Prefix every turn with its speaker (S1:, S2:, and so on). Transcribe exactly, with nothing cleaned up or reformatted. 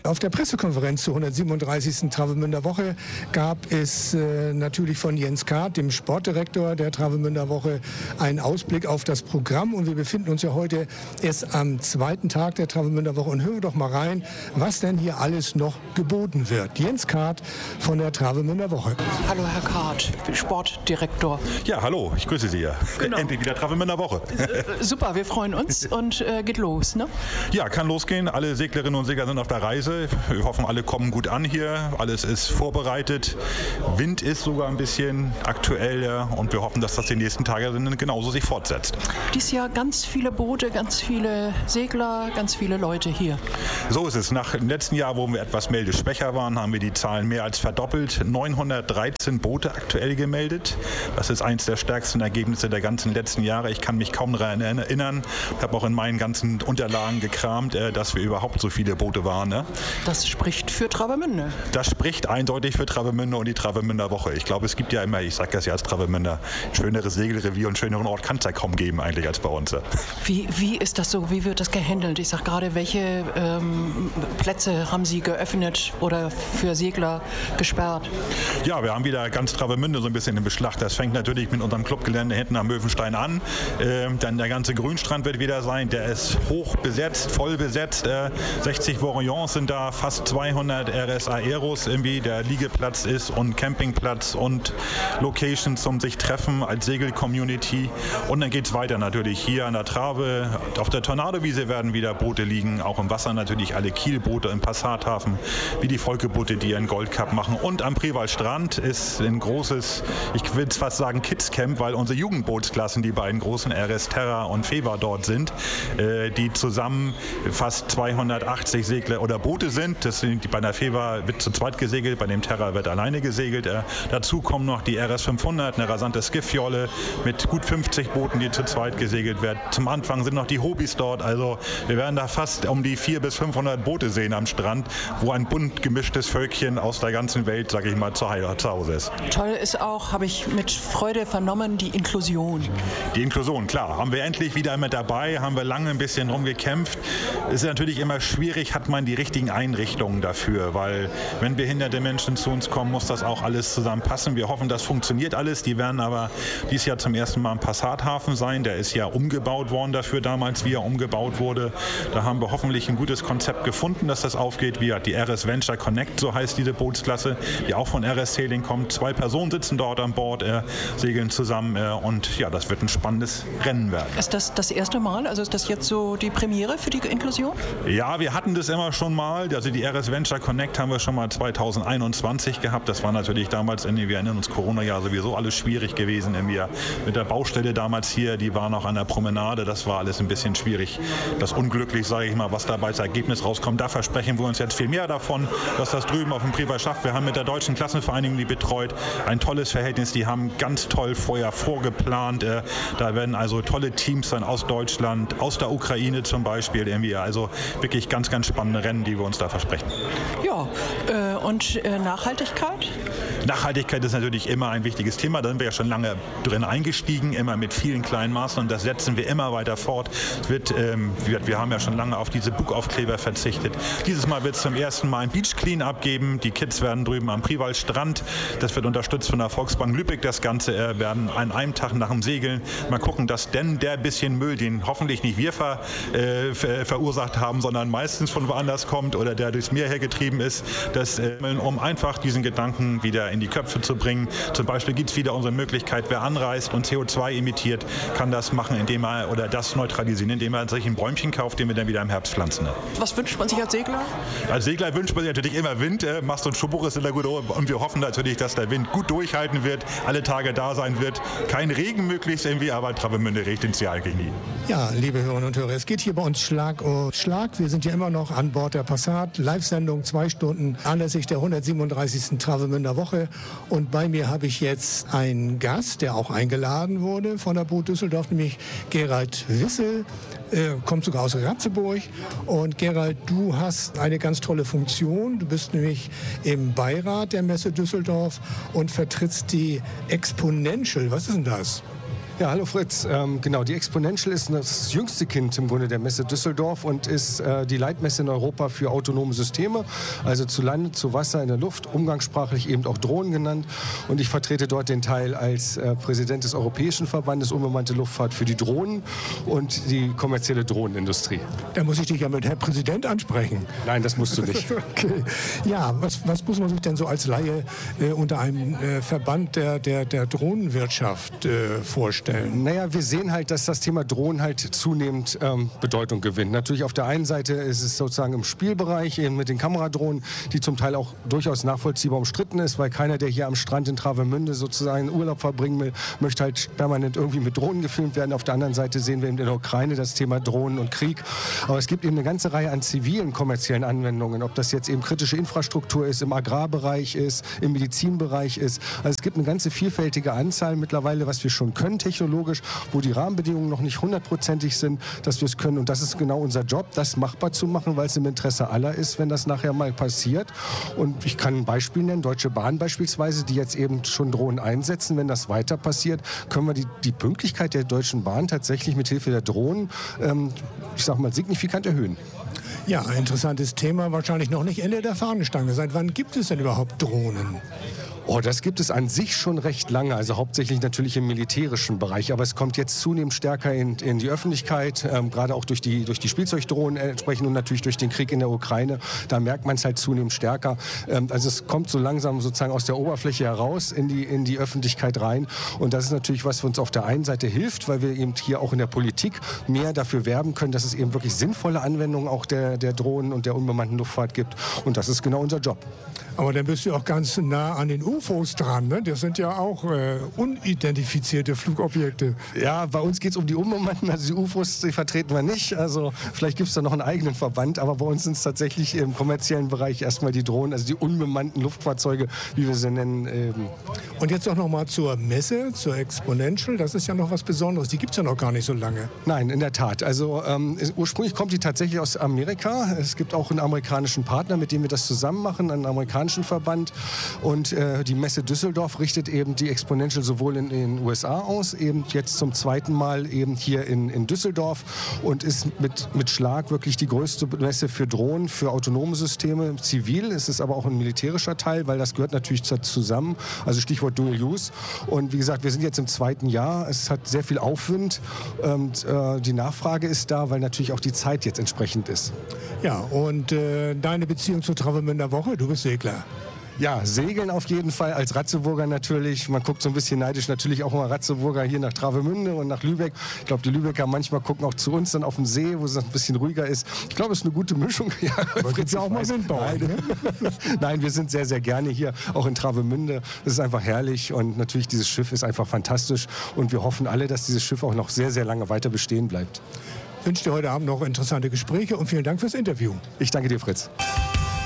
S1: Auf der Pressekonferenz zur hundertsiebenunddreißigsten Travemünder Woche gab es äh, natürlich von Jens Kath, dem Sportdirektor der Travemünder Woche, einen Ausblick auf das Programm. Und wir befinden uns ja heute erst am zweiten Tag der Travemünder Woche. Und hören wir doch mal rein, was denn hier alles noch geboten wird. Jens Kath von der Travemünder Woche.
S2: Hallo Herr Kath, Sportdirektor.
S3: Ja, hallo, ich grüße Sie.
S2: Genau.
S3: Endlich wieder Travemünder Woche.
S2: Äh, super, wir freuen uns und äh, geht los, ne?
S3: Ja, kann losgehen. Alle Seglerinnen und Segler sind auf der Reise. Wir hoffen, alle kommen gut an hier. Alles ist vorbereitet. Wind ist sogar ein bisschen aktuell und wir hoffen, dass das die nächsten Tage genauso sich fortsetzt.
S2: Dieses Jahr ganz viele Boote, ganz viele Segler, ganz viele Leute hier.
S3: So ist es. Nach dem letzten Jahr, wo wir etwas meldeschwächer waren, haben wir die Zahlen mehr als verdoppelt. neunhundertdreizehn Boote aktuell gemeldet. Das ist eins der stärksten Ergebnisse der ganzen letzten Jahre. Ich kann mich kaum daran erinnern. Ich habe auch in meinen ganzen Unterlagen gekramt, dass wir überhaupt so viele Boote waren. Ne?
S2: Das spricht für Travemünde.
S3: Das spricht eindeutig für Travemünde und die Travemünder Woche. Ich glaube, es gibt ja immer, ich sage das ja als Travemünder, ein schöneres Segelrevier und einen schöneren Ort kann es ja kaum geben eigentlich als bei uns.
S2: Wie, wie ist das so? Wie wird das gehandelt? Ich sage gerade, welche ähm, Plätze haben Sie geöffnet oder für Segler gesperrt?
S3: Ja, wir haben wieder ganz Travemünde so ein bisschen im Beschlag. Das fängt natürlich mit unserem Clubgelände hinten am Möwenstein an. Ähm, dann der ganze Grünstrand wird wieder sein. Der ist hoch besetzt, voll besetzt. Äh, sechzig Voyons sind da, fast zweihundert R S Aeros irgendwie. Der Liegeplatz ist und Campingplatz und Location zum sich treffen als Segel-Community. Und dann geht es weiter natürlich hier an der Trave. Auf der Tornadowiese werden wieder Boote liegen. Auch im Wasser natürlich alle Kielboote im Passathafen, wie die Volkeboote, die ihren Goldcup machen. Und am Privalstrand ist ein großes, ich will fast sagen Kids-Camp, weil unsere Jugendbootsklassen, die beiden großen R S Terra und Feva dort sind, äh, die zusammen fast zweihundertachtzig Segler oder Boote sind. Das sind bei der Feva wird zu zweit gesegelt, bei dem Terra wird alleine gesegelt. Äh, dazu kommen noch die R S fünfhundert, eine rasante Skiffjolle mit gut fünfzig Booten, die zu zweit gesegelt werden. Zum Anfang sind noch die Hobys dort. Also wir werden da fast um die vierhundert bis fünfhundert Boote sehen am Strand, wo ein bunt gemischtes Völkchen aus der ganzen Welt, sage ich mal, zu Hause ist.
S2: Toll ist auch, habe ich mit Freude vernommen, die Inklusion.
S3: Die Inklusion, klar. Haben wir endlich wieder mit dabei, haben wir lange ein bisschen drum gekämpft. Es ist natürlich immer schwierig, hat man die richtigen Einrichtungen dafür, weil wenn behinderte Menschen zu uns kommen, muss das auch alles zusammenpassen. Wir hoffen, das funktioniert alles. Die werden aber dieses Jahr zum ersten Mal im Passathafen sein. Der ist ja umgebaut worden dafür damals, wie er umgebaut wurde. Da haben wir hoffentlich ein gutes Konzept gefunden, dass das aufgeht. Wie die R S Venture Connect, so heißt diese Bootsklasse, die auch von R S Sailing kommt. Zwei Personen sitzen dort an Bord, äh, segeln zusammen äh, und ja, das wird ein spannendes Rennen werden.
S2: Ist das das erste Mal? Also ist das jetzt so die Premiere für die Inklusion?
S3: Ja, wir hatten das immer schon mal. Also die R S Venture Connect haben wir schon mal zweitausendeinundzwanzig gehabt. Das war natürlich damals, wir erinnern uns, Corona-Jahr sowieso alles schwierig gewesen. Mit der Baustelle damals hier, die war noch an der Promenade. Das war alles ein bisschen schwierig. Das unglücklich, sage ich mal, was dabei als Ergebnis rauskommt. Da versprechen wir uns jetzt viel mehr davon, dass das drüben auf dem Priva schafft. Wir haben mit der Deutschen Klassenvereinigung die betreut. Ein tolles Verhältnis. Die haben ganz toll vorher vorgeplant. Da werden also tolle Teams sein aus Deutschland, aus der Ukraine zum Beispiel. Irgendwie. Also wirklich ganz, ganz spannende Rennen, die wir uns da versprechen.
S2: Ja, äh, und äh, Nachhaltigkeit?
S3: Nachhaltigkeit ist natürlich immer ein wichtiges Thema. Da sind wir ja schon lange drin eingestiegen, immer mit vielen kleinen Maßnahmen. Das setzen wir immer weiter fort. Es wird, ähm, wir, wir haben ja schon lange auf diese Bugaufkleber verzichtet. Dieses Mal wird es zum ersten Mal ein Beach Clean-up geben. Die Kids werden drüben am Privalstrand. Das wird unterstützt von der Volksbank Lübeck. Das Ganze äh, werden an einem Tag nach dem Segeln mal gucken, dass denn der bisschen Müll, den hoffentlich nicht wir ver, äh, ver, verursacht haben, sondern meistens von woanders kommt oder der durchs Meer hergetrieben ist, dass, äh, um einfach diesen Gedanken wieder in die Köpfe zu bringen. Zum Beispiel gibt es wieder unsere Möglichkeit, wer anreist und C O zwei emittiert, kann das machen, indem er oder das neutralisieren, indem er sich ein Bäumchen kauft, den wir dann wieder im Herbst pflanzen.
S2: Was wünscht man sich als Segler?
S3: Als Segler wünscht man sich natürlich immer Wind. Äh, Mast und Schubbuch ist immer gut und wir hoffen natürlich, dass der Wind gut durchhalten wird, alle Tage da sein wird. Kein Regen möglichst irgendwie, aber Travemünde regnet ins Jahr gegen nie.
S1: Ja, liebe Hörerinnen und Hörer, es geht hier bei uns Schlag auf Schlag. Wir sind ja immer noch an Bord der Passat. Live-Sendung, zwei Stunden anlässlich der hundertsiebenunddreißigsten Travemünder Woche. Und bei mir habe ich jetzt einen Gast, der auch eingeladen wurde von der Boot Düsseldorf, nämlich Gerald Wissel. Äh, kommt sogar aus Ratzeburg. Und Gerald, du hast eine ganz tolle Funktion. Du bist nämlich im Beirat der Messe Düsseldorf und vertrittst die Exponential. Was ist denn das?
S4: Ja, hallo Fritz. Ähm, genau, die Exponential ist das jüngste Kind im Grunde der Messe Düsseldorf und ist äh, die Leitmesse in Europa für autonome Systeme, also zu Lande, zu Wasser, in der Luft, umgangssprachlich eben auch Drohnen genannt. Und ich vertrete dort den Teil als äh, Präsident des Europäischen Verbandes Unbemannte Luftfahrt für die Drohnen und die kommerzielle Drohnenindustrie.
S1: Da muss ich dich ja mit Herr Präsident ansprechen.
S4: Nein, das musst du nicht.
S1: Okay. Ja, was, was muss man sich denn so als Laie äh, unter einem äh, Verband der, der, der Drohnenwirtschaft äh, vorstellen?
S4: Naja, wir sehen halt, dass das Thema Drohnen halt zunehmend ähm, Bedeutung gewinnt. Natürlich auf der einen Seite ist es sozusagen im Spielbereich eben mit den Kameradrohnen, die zum Teil auch durchaus nachvollziehbar umstritten ist, weil keiner, der hier am Strand in Travemünde sozusagen Urlaub verbringen will, möchte halt permanent irgendwie mit Drohnen gefilmt werden. Auf der anderen Seite sehen wir eben in der Ukraine das Thema Drohnen und Krieg. Aber es gibt eben eine ganze Reihe an zivilen kommerziellen Anwendungen, ob das jetzt eben kritische Infrastruktur ist, im Agrarbereich ist, im Medizinbereich ist. Also es gibt eine ganze vielfältige Anzahl mittlerweile, was wir schon können technologisch, wo die Rahmenbedingungen noch nicht hundertprozentig sind, dass wir es können. Und das ist genau unser Job, das machbar zu machen, weil es im Interesse aller ist, wenn das nachher mal passiert. Und ich kann ein Beispiel nennen, Deutsche Bahn beispielsweise, die jetzt eben schon Drohnen einsetzen. Wenn das weiter passiert, können wir die, die Pünktlichkeit der Deutschen Bahn tatsächlich mit Hilfe der Drohnen, ähm, ich sag mal, signifikant erhöhen.
S1: Ja, ein interessantes Thema, wahrscheinlich noch nicht Ende der Fahnenstange. Seit wann gibt es denn überhaupt Drohnen?
S4: Oh, das gibt es an sich schon recht lange, also hauptsächlich natürlich im militärischen Bereich. Aber es kommt jetzt zunehmend stärker in, in die Öffentlichkeit, ähm, gerade auch durch die, durch die Spielzeugdrohnen entsprechend und natürlich durch den Krieg in der Ukraine. Da merkt man es halt zunehmend stärker. Ähm, also es kommt so langsam sozusagen aus der Oberfläche heraus in die, in die Öffentlichkeit rein. Und das ist natürlich was, was uns auf der einen Seite hilft, weil wir eben hier auch in der Politik mehr dafür werben können, dass es eben wirklich sinnvolle Anwendungen auch der, der Drohnen und der unbemannten Luftfahrt gibt. Und das ist genau unser Job.
S1: Aber dann bist du auch ganz nah an den U F Os dran, ne? Das sind ja auch äh, unidentifizierte Flugobjekte.
S4: Ja, bei uns geht es um die Unbemannten, also die U F Os, die vertreten wir nicht. Also vielleicht gibt es da noch einen eigenen Verband, aber bei uns sind es tatsächlich im kommerziellen Bereich erstmal die Drohnen, also die unbemannten Luftfahrzeuge, wie wir sie nennen. Ähm.
S1: Und jetzt auch noch mal zur Messe, zur Exponential, das ist ja noch was Besonderes, die gibt es ja noch gar nicht so lange.
S4: Nein, in der Tat. Also ähm, ursprünglich kommt die tatsächlich aus Amerika. Es gibt auch einen amerikanischen Partner, mit dem wir das zusammen machen, einen amerikanischen Verband. Und äh, die Messe Düsseldorf richtet eben die Exponential sowohl in den U S A aus, eben jetzt zum zweiten Mal eben hier in, in Düsseldorf und ist mit, mit Schlag wirklich die größte Messe für Drohnen, für autonome Systeme. Zivil ist es aber auch ein militärischer Teil, weil das gehört natürlich zusammen. Also Stichwort Dual Use. Und wie gesagt, wir sind jetzt im zweiten Jahr. Es hat sehr viel Aufwind und äh, die Nachfrage ist da, weil natürlich auch die Zeit jetzt entsprechend ist.
S1: Ja, und äh, deine Beziehung zur Travemünder Woche, du bist Segler.
S4: Ja, Segeln auf jeden Fall, als Ratzeburger natürlich. Man guckt so ein bisschen neidisch natürlich auch mal Ratzeburger hier nach Travemünde und nach Lübeck. Ich glaube, die Lübecker manchmal gucken auch zu uns dann auf dem See, wo es ein bisschen ruhiger ist. Ich glaube, es ist eine gute Mischung. Ja,
S1: aber gibt ja auch mal Windbau.
S4: Nein. Ne? Nein, wir sind sehr, sehr gerne hier, auch in Travemünde. Das ist einfach herrlich und natürlich dieses Schiff ist einfach fantastisch. Und wir hoffen alle, dass dieses Schiff auch noch sehr, sehr lange weiter bestehen bleibt.
S1: Ich wünsche dir heute Abend noch interessante Gespräche und vielen Dank fürs Interview.
S4: Ich danke dir, Fritz.